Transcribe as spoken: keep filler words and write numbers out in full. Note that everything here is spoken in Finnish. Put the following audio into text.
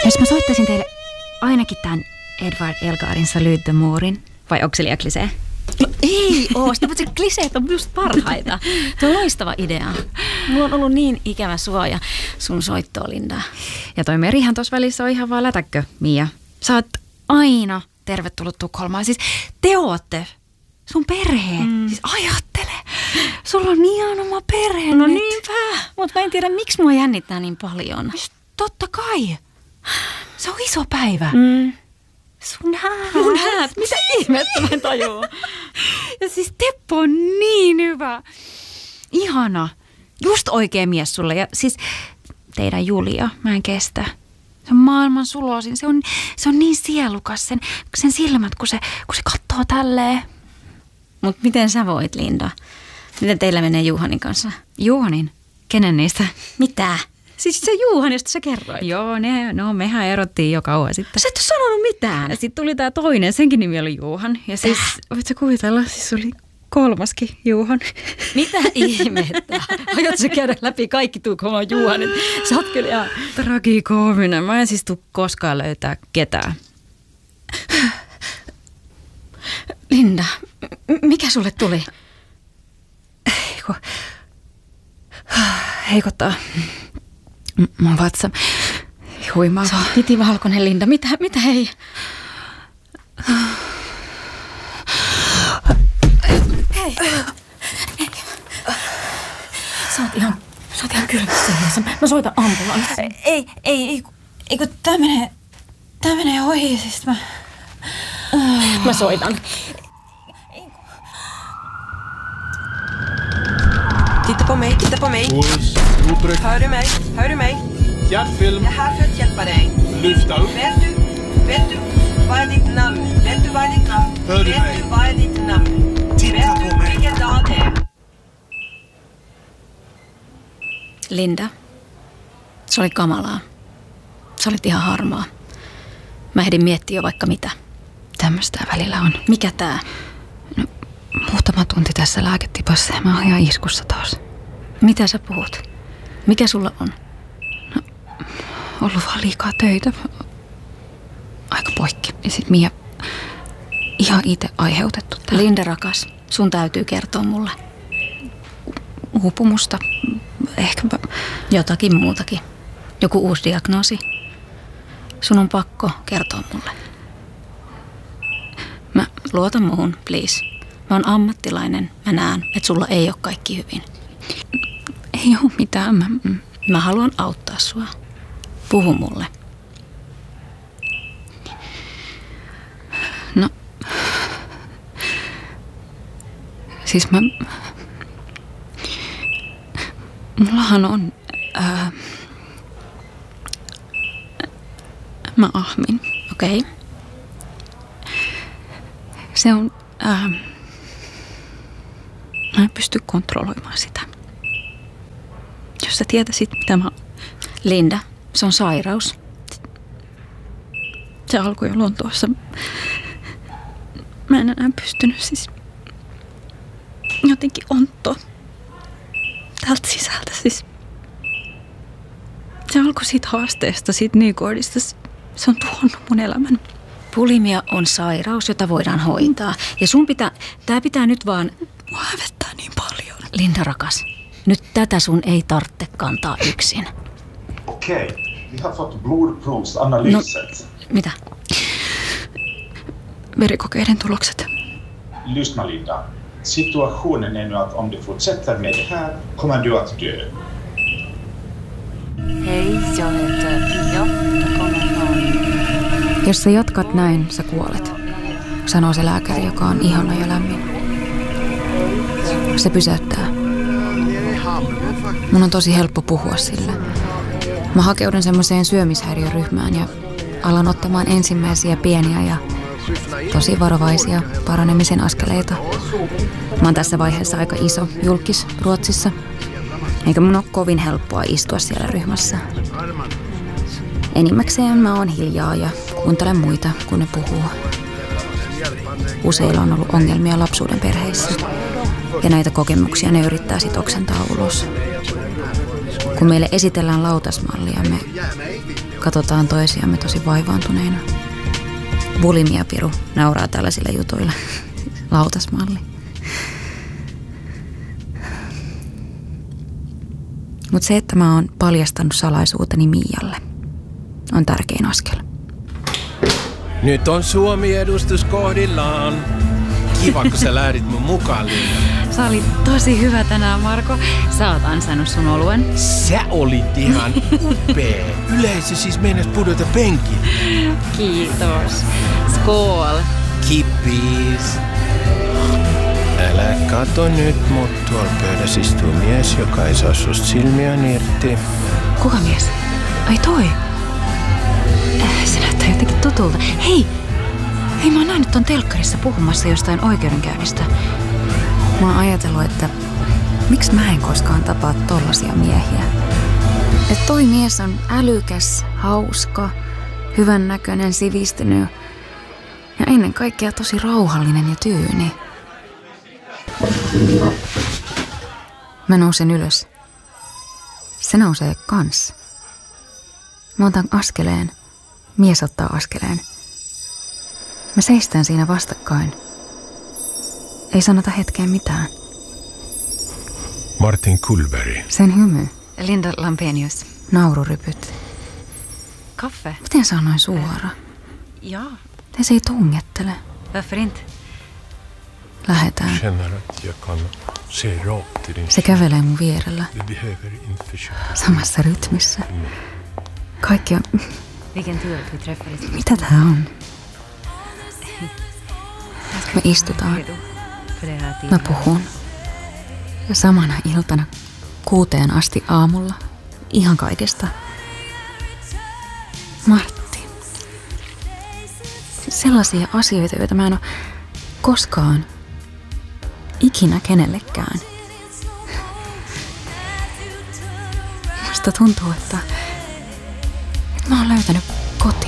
Jos mä soittaisin teille ainakin tämän Edward Elgarin Salute the Moorin, vai onko se liian klisee? No ei oo, sitä se kliseet on just parhaita. Tuo on loistava idea. Mulla on ollut niin ikävä sua ja sun soittoa, Linda. Ja toi Merihän tuossa välissä on ihan vaan lätäkkö, Mia. Sä oot aina tervetullut Tukholmaan. Siis te ootte sun perhe. Mm. Siis ajattele. Sulla on ihan oma perhe. No niinpä. Mutta mä en tiedä, miksi mua jännittää niin paljon. Just totta kai. Se on iso päivä. Mm. Sun häät. Mun häät. Mitä ihmettä mä en tajua. Ja siis Teppo on niin hyvä. Ihana. Just oikea mies sulle. Ja siis teidän Julia, mä en kestä. Se on maailman sulosin. Se on, se on niin sielukas. Sen, sen silmät, kun se, kun se katsoo tälleen. Mut miten sä voit, Linda? Miten teillä menee Juhanin kanssa? Juhanin? Kenen niistä? Mitä? Siis se Juhan, josta sä kerroit. Joo, ne, no mehän erottiin jo kauan sitten. Sä et ole sanonut mitään. Ja sitten tuli tää toinen, senkin nimi oli Juhan. Ja siis, voit sä kuvitella, siis oli kolmaskin Juhan. Mitä ihmettä? Aiot sä käydä läpi kaikki Tukholman Juhanit? Sä oot kyllä ihan tragikoominen. Mä en siis tuu koskaan löytää ketään. Linda, mikä sulle tuli? Eiku, heikottaa. Mun vatsa. Huimaa. Se on itivalkoinen, Linda. Mitä, mitä hei? Hei. Hei. Sä oot ihan, sä oot ihan kylmässä. Mä soitan ambulanssin. Ei, ei, ei, ei kun tää menee, tää menee ohi, siis mä... Mä soitan. Titta på mig, titta på mig. Puls, blodtryck. Hör du mig? Hör du mig? Hjärtfilm. Jag är här för att hjälpa dig. Lyfta upp. Vet du, vet du vad är ditt namn? Vet du vad är ditt namn? Hör du vet mig? du vad är ditt namn? Titta vet på du mig. vilken dag det är? Linda, se oli kamalaa. Sä olit ihan harmaa. Mä ehdin miettiä jo vaikka mitä. Tämmöistä välillä on. Mikä tää? No, muutama tunti tässä lääketipassa ja mä oon ihan iskussa taas. Mitä sä puhut? Mikä sulla on? No, ollut vaan liikaa töitä. Aika poikki. Ja sit Mia ihan itse aiheutettu tää. Linda rakas, sun täytyy kertoa mulle. Uupumusta. Ehkäpä. Jotakin muutakin. Joku uusi diagnoosi. Sun on pakko kertoa mulle. Mä luota muuhun, please. Mä oon ammattilainen. Mä näen, että sulla ei ole kaikki hyvin. Ei oo mitään. Mä, mä haluan auttaa sua. Puhu mulle. No. Siis mä... Mullahan on... Ää, mä ahmin. Okei. Okay. Se on... Ää, mä en pysty kontrolloimaan sitä. Jos sä tietäisit, mitä mä... Linda, se on sairaus. Se alkoi jo Lontoossa. Mä en enää pystynyt siis... Jotenkin ontto. Täältä sisältä siis. Se alkoi siitä haasteesta, siitä Nygårdista. Se on tuhonnut mun elämän. Bulimia on sairaus, jota voidaan hoitaa. Ja sun pitää, tää pitää nyt vaan... Mua hävettää niin paljon. Linda rakas, nyt tätä sun ei tarvitse kantaa yksin. Okej, vi har fått blodprovsanalyset. No, mitä? Verikokeiden tulokset. Lyssna Linda. Situationen är nu att om du fortsätter med det här kommer du att dö. Hei, jag heter Pia. Jag kommer från... Jos sä jatkat näin, sä kuolet, sanoo se lääkäri, joka on ihana ja lämmin. Se pysäyttää. Mun on tosi helppo puhua sille. Mä hakeudun semmoiseen syömishäiriöryhmään ja alan ottamaan ensimmäisiä pieniä ja tosi varovaisia paranemisen askeleita. Mä oon tässä vaiheessa aika iso julkis Ruotsissa, eikä mun ole kovin helppoa istua siellä ryhmässä. Enimmäkseen mä oon hiljaa ja kuuntelen muita, kun ne puhuu. Useilla on ollut ongelmia lapsuuden perheissä, ja näitä kokemuksia ne yrittää sit oksentaa ulos. Kun meille esitellään lautasmallia, me katsotaan toisiamme tosi vaivaantuneina. Bulimia-piru nauraa tällaisille jutuille. Lautasmalli. Mutta se, että mä oon paljastanut salaisuuteni Mialle, on tärkein askel. Nyt on Suomi-edustus kohdillaan. Kiva, kun sä lähdit mun mukaan, Linda. Sä olit tosi hyvä tänään, Marko. Sä oot ansainnut sun oluen. Sä olit ihan upea. Yleisö siis meinas pudota penkille. Kiitos. Skål. Kippis. Älä kato nyt, mut tuolla pöydässä istuu mies, joka ei saa susta silmiään irti. Kuka mies? Ai toi. Äh, se näyttää jotenkin tutulta. Hei! Hei, mä oon nähnyt ton telkkarissa puhumassa jostain oikeudenkäynnistä. Mä oon ajatellut, että miksi mä en koskaan tapaa tollasia miehiä. Että toi mies on älykäs, hauska, hyvännäköinen, sivistynyt ja ennen kaikkea tosi rauhallinen ja tyyni. Mä nousen ylös. Se nousee kans. Mä otan askeleen. Mies ottaa askeleen. Me seistään siinä vastakkain. Ei sanota hetkeen mitään. Martin Kullberg. Sen hymy. Linda Lampenius. Naururypyt. Kaffe? Miten sä oon noin suora? Ja, Te se ei tungettele. varför inte? Lähetään. Känner att jag kan se rakt till din. Se kävelee mun vierellä. Du behöver inte försöka. Samassa rytmissä. Kaikki on... Vilken tur att vi träffades. Mitä tää on? Me istutaan. Redo för det här Mä tiden. puhun. Ja samana iltana kuuteen asti aamulla. Ihan kaikesta. Martti. Sellaisia asioita, joita mä en ole koskaan ikinä kenellekään. Musta tuntuu, että, että mä oon löytänyt